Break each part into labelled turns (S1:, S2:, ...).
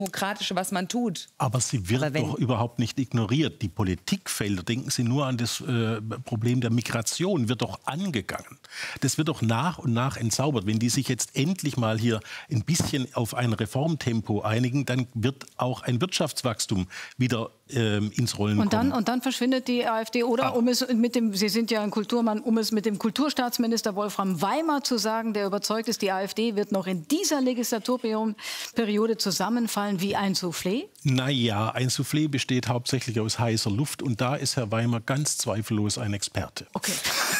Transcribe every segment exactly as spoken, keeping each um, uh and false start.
S1: Demokratische, was man tut.
S2: Aber sie wird Aber doch überhaupt nicht ignoriert. Die Politikfelder, denken Sie nur an das äh, Problem der Migration, wird doch angegangen. Das wird doch nach und nach entzaubert. Wenn die sich jetzt endlich mal hier ein bisschen auf ein Reformtempo einigen, dann wird auch ein Wirtschaftswachstum wieder ähm, ins Rollen
S3: und dann,
S2: kommen.
S3: Und dann verschwindet die AfD. Oder, ah. um es mit dem, Sie sind ja ein Kulturmann, um es mit dem Kulturstaatsminister Wolfram Weimar zu sagen, der überzeugt ist, die AfD wird noch in dieser Legislaturperiode zusammenfallen wie ein Soufflé?
S2: Naja, ein Soufflé besteht hauptsächlich aus heißer Luft und da ist Herr Weimar ganz zweifellos ein Experte.
S3: Okay.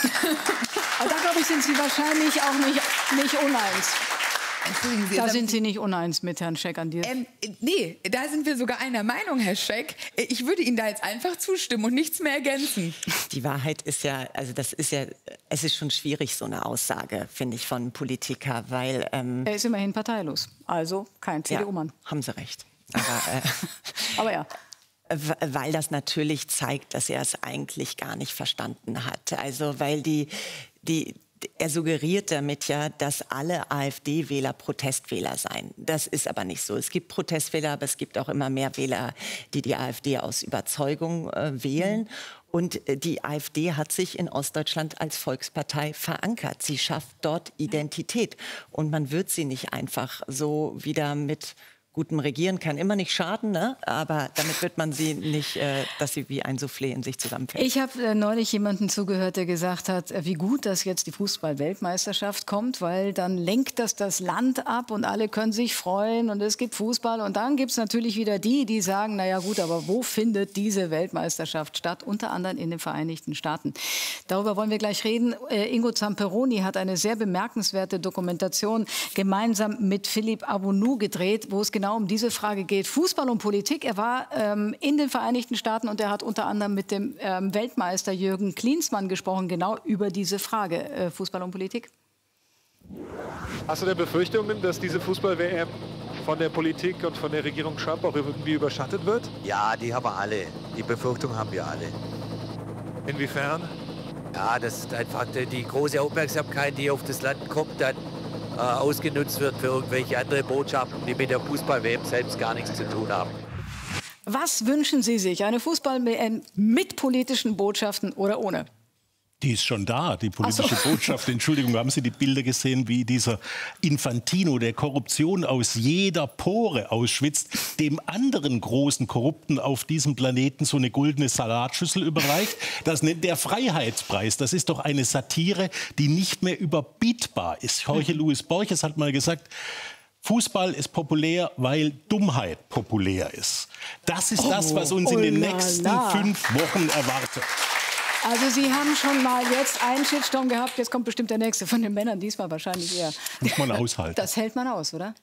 S3: Aber da, glaube ich, sind Sie wahrscheinlich auch nicht, nicht uneins. Sie, da sind Sie nicht uneins mit Herrn Scheck an dir.
S1: Ähm, nee, da sind wir sogar einer Meinung, Herr Scheck. Ich würde Ihnen da jetzt einfach zustimmen und nichts mehr ergänzen.
S4: Die Wahrheit ist ja, also das ist ja, es ist schon schwierig, so eine Aussage, finde ich, von einem Politiker, weil... Ähm,
S3: er ist immerhin parteilos, also kein C D U-Mann.
S4: Ja, haben Sie recht. Aber, äh,
S3: Aber ja.
S4: Weil das natürlich zeigt, dass er es eigentlich gar nicht verstanden hat. Also weil die... die Er suggeriert damit ja, dass alle AfD-Wähler Protestwähler seien. Das ist aber nicht so. Es gibt Protestwähler, aber es gibt auch immer mehr Wähler, die die AfD aus Überzeugung äh, wählen. Und äh, die AfD hat sich in Ostdeutschland als Volkspartei verankert. Sie schafft dort Identität. Und man wird sie nicht einfach so wieder mit... Gutem Regieren kann immer nicht schaden, ne? Aber damit wird man sie nicht, äh, dass sie wie ein Soufflé in sich zusammenfällt.
S3: Ich habe äh, neulich jemanden zugehört, der gesagt hat, äh, wie gut, dass jetzt die Fußball-Weltmeisterschaft kommt, weil dann lenkt das das Land ab und alle können sich freuen und es gibt Fußball. Und dann gibt es natürlich wieder die, die sagen, naja gut, aber wo findet diese Weltmeisterschaft statt? Unter anderem in den Vereinigten Staaten. Darüber wollen wir gleich reden. Äh, Ingo Zamperoni hat eine sehr bemerkenswerte Dokumentation gemeinsam mit Philipp Abounou gedreht, wo es genau um diese Frage geht. Fußball und Politik. Er war ähm, in den Vereinigten Staaten und er hat unter anderem mit dem ähm, Weltmeister Jürgen Klinsmann gesprochen, genau über diese Frage. Äh, Fußball und Politik.
S5: Hast du denn Befürchtungen, dass diese Fußball-W M von der Politik und von der Regierung Trump auch irgendwie überschattet wird?
S6: Ja, die haben wir alle. Die Befürchtung haben wir alle.
S5: Inwiefern?
S6: Ja, das ist einfach die große Aufmerksamkeit, die auf das Land kommt, dann äh, ausgenutzt wird für irgendwelche andere Botschaften, die mit der Fußball-W M selbst gar nichts zu tun haben.
S3: Was wünschen Sie sich? Eine Fußball-W M mit politischen Botschaften oder ohne?
S2: Die ist schon da, die politische
S3: so.
S2: Botschaft. Entschuldigung, haben Sie die Bilder gesehen, wie dieser Infantino, der Korruption aus jeder Pore ausschwitzt, dem anderen großen Korrupten auf diesem Planeten so eine goldene Salatschüssel überreicht? Das nennt der Freiheitspreis. Das ist doch eine Satire, die nicht mehr überbietbar ist. Jorge Luis Borges hat mal gesagt, Fußball ist populär, weil Dummheit populär ist. Das ist das, was uns in den nächsten fünf Wochen erwartet.
S3: Also Sie haben schon mal jetzt einen Shitstorm gehabt, jetzt kommt bestimmt der nächste von den Männern, diesmal wahrscheinlich eher.
S2: Muss man aushalten.
S3: Das hält man aus, oder?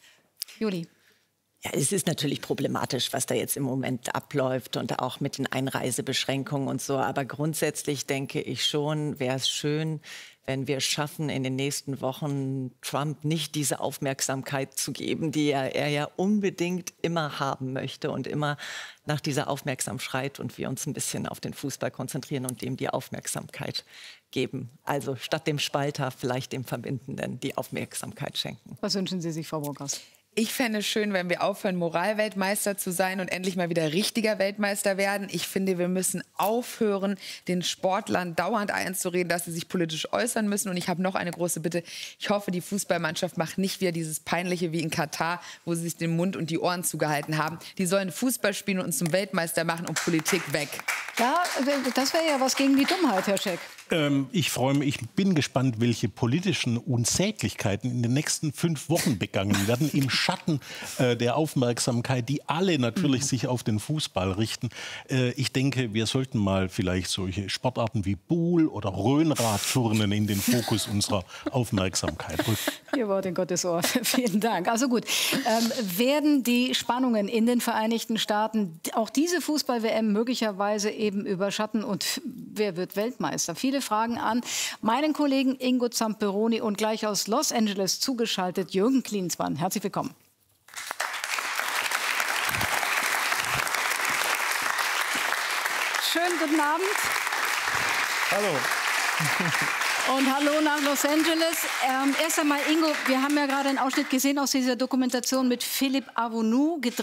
S3: Juli.
S4: Ja, es ist natürlich problematisch, was da jetzt im Moment abläuft und auch mit den Einreisebeschränkungen und so. Aber grundsätzlich denke ich schon, wäre es schön, wenn wir schaffen, in den nächsten Wochen Trump nicht diese Aufmerksamkeit zu geben, die er, er ja unbedingt immer haben möchte und immer nach dieser Aufmerksamkeit schreit und wir uns ein bisschen auf den Fußball konzentrieren und dem die Aufmerksamkeit geben. Also statt dem Spalter vielleicht dem Verbindenden die Aufmerksamkeit schenken.
S3: Was wünschen Sie sich, Frau Burkhardt?
S1: Ich fände es schön, wenn wir aufhören, Moralweltmeister zu sein und endlich mal wieder richtiger Weltmeister werden. Ich finde, wir müssen aufhören, den Sportlern dauernd einzureden, dass sie sich politisch äußern müssen. Und ich habe noch eine große Bitte. Ich hoffe, die Fußballmannschaft macht nicht wieder dieses Peinliche wie in Katar, wo sie sich den Mund und die Ohren zugehalten haben. Die sollen Fußball spielen und uns zum Weltmeister machen und Politik weg.
S3: Ja, das wäre ja was gegen die Dummheit, Herr Scheck.
S2: Ähm, ich freue mich, ich bin gespannt, welche politischen Unsäglichkeiten in den nächsten fünf Wochen begangen werden, im Schatten äh, der Aufmerksamkeit, die alle natürlich mhm. sich auf den Fußball richten. Äh, ich denke, wir sollten mal vielleicht solche Sportarten wie Buhl- oder Rhönradturnen in den Fokus unserer Aufmerksamkeit rücken.
S3: Ihr Wort in Gottes Ohr. Vielen Dank. Also gut, ähm, werden die Spannungen in den Vereinigten Staaten auch diese Fußball-W M möglicherweise eben überschatten und wer wird Weltmeister? Viele Fragen an meinen Kollegen Ingo Zamperoni und gleich aus Los Angeles zugeschaltet Jürgen Klinsmann. Herzlich willkommen. Schönen guten Abend.
S5: Hallo.
S3: Und hallo nach Los Angeles. Ähm, erst einmal, Ingo, wir haben ja gerade einen Ausschnitt gesehen aus dieser Dokumentation mit Philippe Avounou, gedreht